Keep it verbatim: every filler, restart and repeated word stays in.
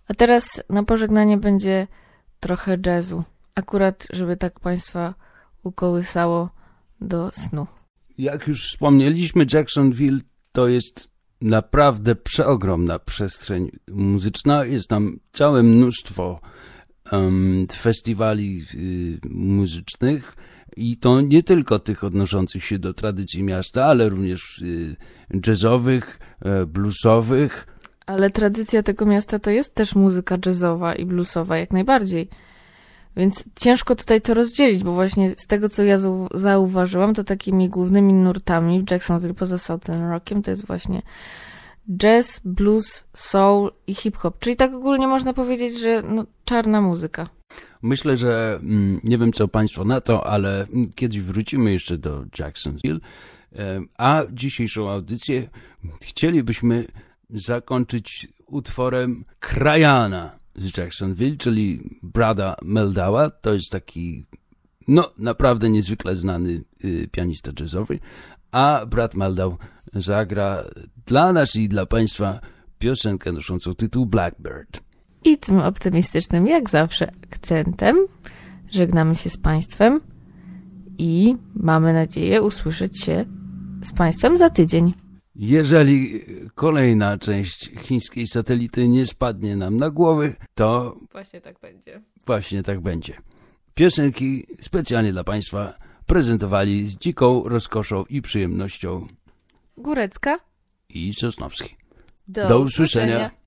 A teraz na pożegnanie będzie trochę jazzu. Akurat, żeby tak Państwa ukołysało do snu. Jak już wspomnieliśmy, Jacksonville to jest naprawdę przeogromna przestrzeń muzyczna. Jest tam całe mnóstwo um, festiwali y, muzycznych i to nie tylko tych odnoszących się do tradycji miasta, ale również y, jazzowych, y, bluesowych. Ale tradycja tego miasta to jest też muzyka jazzowa i bluesowa jak najbardziej. Więc ciężko tutaj to rozdzielić, bo właśnie z tego, co ja zauważyłam, to takimi głównymi nurtami w Jacksonville poza Southern Rockiem to jest właśnie jazz, blues, soul i hip-hop. Czyli tak ogólnie można powiedzieć, że no, czarna muzyka. Myślę, że nie wiem, co Państwo na to, ale kiedyś wrócimy jeszcze do Jacksonville, a dzisiejszą audycję chcielibyśmy zakończyć utworem krajana z Jacksonville, czyli Brada Meldała. To jest taki, no, naprawdę niezwykle znany y, pianista jazzowy, a Brad Meldau zagra dla nas i dla Państwa piosenkę noszącą tytuł Blackbird. I tym optymistycznym, jak zawsze, akcentem żegnamy się z Państwem i mamy nadzieję usłyszeć się z Państwem za tydzień. Jeżeli kolejna część chińskiej satelity nie spadnie nam na głowy, to... Właśnie tak będzie. Właśnie tak będzie. Piosenki specjalnie dla Państwa prezentowali z dziką rozkoszą i przyjemnością Górecka i Sosnowski. Do, Do usłyszenia. usłyszenia.